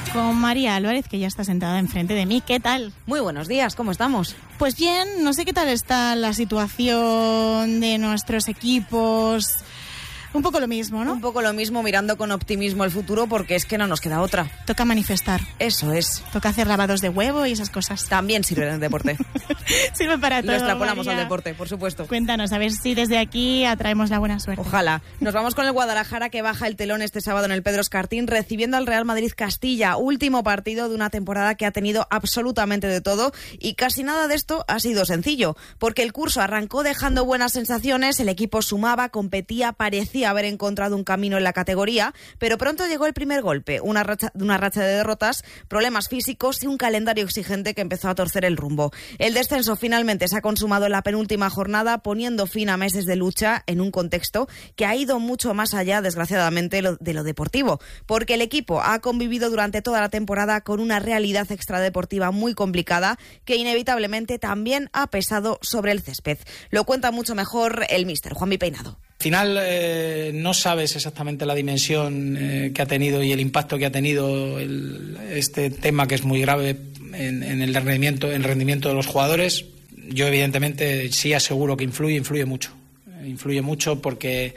con María Álvarez, que ya está sentada enfrente de mí. ¿Qué tal? Muy buenos días, ¿cómo estamos? Pues bien, no sé qué tal está la situación de nuestros equipos. Un poco lo mismo, ¿no? Un poco lo mismo, mirando con optimismo el futuro, porque es que no nos queda otra. Toca manifestar. Eso es. Toca hacer lavados de huevo y esas cosas. También sirve en el deporte. Sirve para todo. Lo extrapolamos María. al deporte, por supuesto. Cuéntanos, a ver si desde aquí atraemos la buena suerte. Ojalá. Nos vamos con el Guadalajara, que baja el telón este sábado en el Pedro Escartín, recibiendo al Real Madrid Castilla. Último partido de una temporada que ha tenido absolutamente de todo, y casi nada de esto ha sido sencillo, porque el curso arrancó dejando buenas sensaciones, el equipo sumaba, competía, parecía haber encontrado un camino en la categoría, pero pronto llegó el primer golpe, una racha de derrotas, problemas físicos y un calendario exigente que empezó a torcer el rumbo. El descenso finalmente se ha consumado en la penúltima jornada, poniendo fin a meses de lucha en un contexto que ha ido mucho más allá, desgraciadamente, de lo deportivo, porque el equipo ha convivido durante toda la temporada con una realidad extradeportiva muy complicada que inevitablemente también ha pesado sobre el césped. Lo cuenta mucho mejor el míster Juanmi Peinado. Al final no sabes exactamente la dimensión que ha tenido y el impacto que ha tenido este tema, que es muy grave en el rendimiento de los jugadores. Yo evidentemente sí aseguro que influye mucho. Influye mucho porque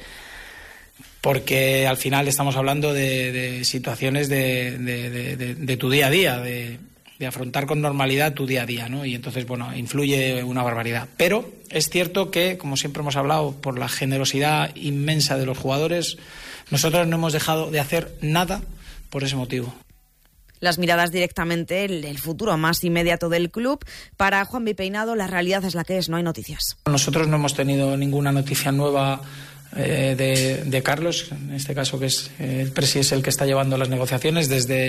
al final estamos hablando de situaciones de tu día a día, de afrontar con normalidad tu día a día, ¿no? Y entonces, bueno, influye una barbaridad. Pero es cierto que, como siempre hemos hablado, por la generosidad inmensa de los jugadores, nosotros no hemos dejado de hacer nada por ese motivo. Las miradas directamente en el futuro más inmediato del club. Para Juanmi Peinado, la realidad es la que es, no hay noticias. Nosotros no hemos tenido ninguna noticia nueva de Carlos, en este caso, que es el presi, es el que está llevando las negociaciones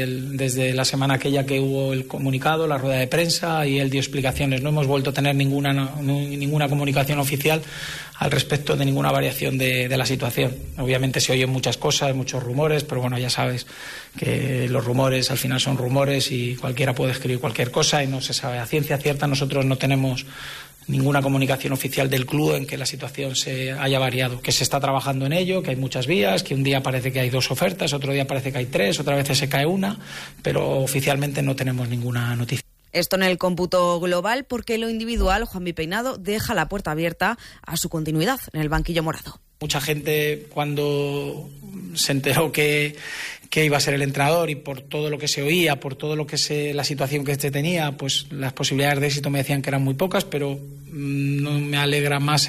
desde la semana aquella que hubo el comunicado, la rueda de prensa, y él dio explicaciones. No hemos vuelto a tener ninguna comunicación oficial al respecto de ninguna variación de la situación. Obviamente se oyen muchas cosas, muchos rumores, pero bueno, ya sabes que los rumores al final son rumores y cualquiera puede escribir cualquier cosa y no se sabe a ciencia cierta. Nosotros no tenemos ninguna comunicación oficial del club en que la situación se haya variado, que se está trabajando en ello, que hay muchas vías, que un día parece que hay 2 ofertas, otro día parece que hay 3, otra vez se cae una, pero oficialmente no tenemos ninguna noticia. Esto en el cómputo global, porque en lo individual, Juanmi Peinado deja la puerta abierta a su continuidad en el banquillo morado. Mucha gente, cuando se enteró que iba a ser el entrenador, y por todo lo que se oía, por todo lo que la situación que tenía, pues las posibilidades de éxito me decían que eran muy pocas, pero no me alegra más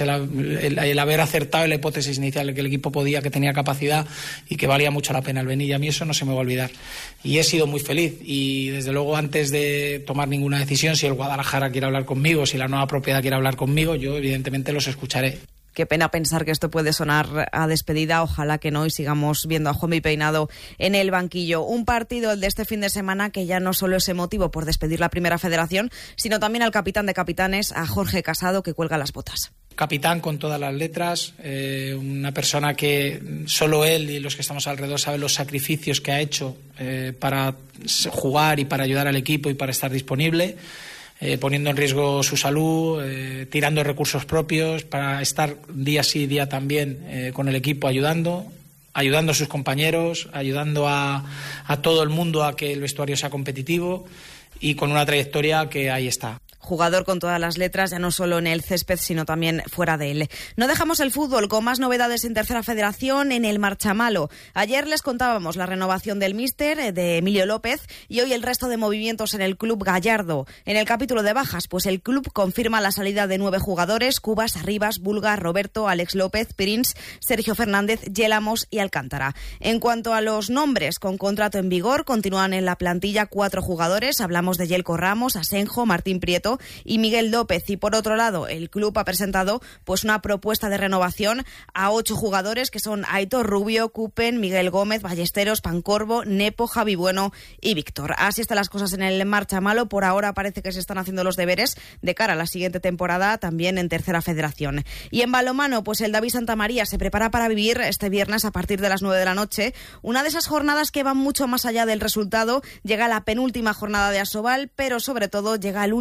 el haber acertado en la hipótesis inicial de que el equipo podía, que tenía capacidad y que valía mucho la pena el venir. Y a mí eso no se me va a olvidar. Y he sido muy feliz. Y desde luego, antes de tomar ninguna decisión, si el Guadalajara quiere hablar conmigo, si la nueva propiedad quiere hablar conmigo, yo evidentemente los escucharé. Qué pena pensar que esto puede sonar a despedida. Ojalá que no, y sigamos viendo a Juanmi Peinado en el banquillo. Un partido, el de este fin de semana, que ya no solo es emotivo por despedir la Primera Federación, sino también al capitán de capitanes, a Jorge Casado, que cuelga las botas. Capitán con todas las letras, una persona que solo él y los que estamos alrededor saben los sacrificios que ha hecho para jugar y para ayudar al equipo y para estar disponible. Poniendo en riesgo su salud, tirando recursos propios para estar día sí, día también con el equipo ayudando a sus compañeros, ayudando a todo el mundo a que el vestuario sea competitivo, y con una trayectoria que ahí está. Jugador con todas las letras, ya no solo en el césped, sino también fuera de él. No dejamos el fútbol, con más novedades en Tercera Federación en el Marchamalo. Ayer les contábamos la renovación del míster, de Emilio López, y hoy el resto de movimientos en el club gallardo. En el capítulo de bajas, pues el club confirma la salida de 9 jugadores: Cubas, Arribas, Bulga, Roberto, Alex López, Pirins, Sergio Fernández, Yélamos y Alcántara. En cuanto a los nombres con contrato en vigor, continúan en la plantilla 4 jugadores. Hablamos de Yelko Ramos, Asenjo, Martín Prieto y Miguel López. Y por otro lado, el club ha presentado pues una propuesta de renovación a 8 jugadores, que son Aitor Rubio, Cupen, Miguel Gómez, Ballesteros, Pancorbo, Nepo, Javi Bueno y Víctor. Así están las cosas en el Marchamalo. Por ahora parece que se están haciendo los deberes de cara a la siguiente temporada, también en Tercera Federación. Y en balonmano, pues el David Santamaría se prepara para vivir este viernes a partir de las 9 de la noche una de esas jornadas que van mucho más allá del resultado. Llega la penúltima jornada de Asobal, pero sobre todo llega el último partido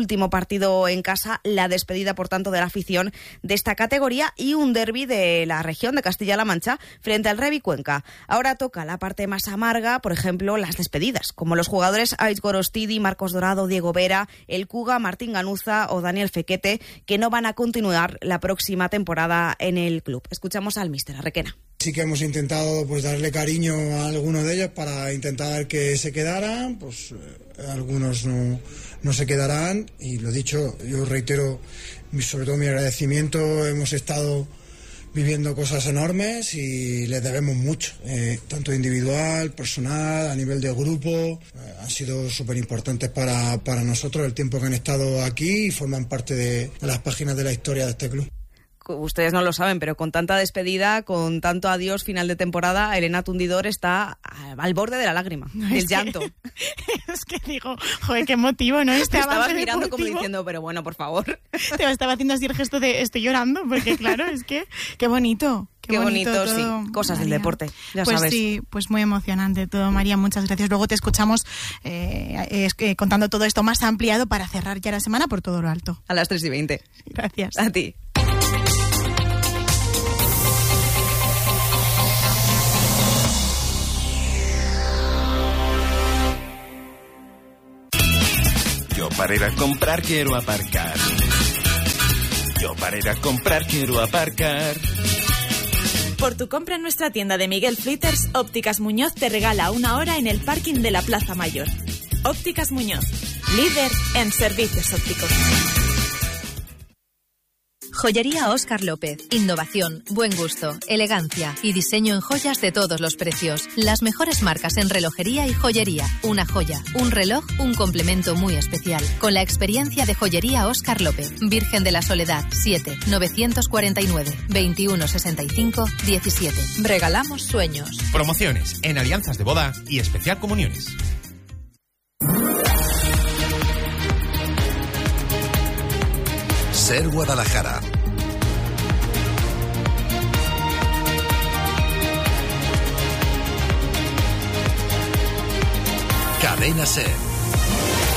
partido en casa, la despedida, por tanto, de la afición de esta categoría y un derbi de la región de Castilla-La Mancha frente al Revi Cuenca. Ahora toca la parte más amarga, por ejemplo, las despedidas, como los jugadores Ais Gorostidi, Marcos Dorado, Diego Vera, El Cuga, Martín Ganuza o Daniel Fequete, que no van a continuar la próxima temporada en el club. Escuchamos al míster Requena. Sí que hemos intentado pues darle cariño a algunos de ellos para intentar que se quedaran, pues algunos no se quedarán, y lo dicho, yo reitero sobre todo mi agradecimiento. Hemos estado viviendo cosas enormes y les debemos mucho, tanto individual, personal, a nivel de grupo. Han sido súper importantes para nosotros el tiempo que han estado aquí y forman parte de las páginas de la historia de este club. Ustedes no lo saben, pero con tanta despedida, con tanto adiós final de temporada, Elena Tundidor está al borde de la lágrima, del llanto. Es que digo, joder, qué motivo, ¿no? Estabas mirando como diciendo, pero bueno, por favor. Te estaba haciendo así el gesto de estoy llorando, porque claro, es que qué bonito. Qué bonito, sí. Cosas María. Del deporte, ya pues sabes. Sí, pues muy emocionante todo, María. Muchas gracias. Luego te escuchamos contando todo esto más ampliado para cerrar ya la semana por todo lo alto. A las 3:20. Gracias. A ti. Yo para ir a comprar quiero aparcar. Yo para ir a comprar quiero aparcar. Por tu compra en nuestra tienda de Miguel Flitters, Ópticas Muñoz te regala 1 hora en el parking de la Plaza Mayor. Ópticas Muñoz, líder en servicios ópticos. Joyería Óscar López. Innovación, buen gusto, elegancia y diseño en joyas de todos los precios. Las mejores marcas en relojería y joyería. Una joya, un reloj, un complemento muy especial. Con la experiencia de Joyería Óscar López. Virgen de la Soledad, 7 949 2165 17. Regalamos sueños. Promociones en alianzas de boda y especial comuniones. Ser Guadalajara. Cadena Ser.